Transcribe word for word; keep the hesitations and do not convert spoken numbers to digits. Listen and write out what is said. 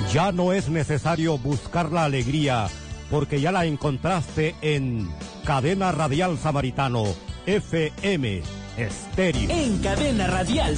Ya no es necesario buscar la alegría, porque ya la encontraste en Cadena Radial Samaritano, F M Estéreo. En Cadena Radial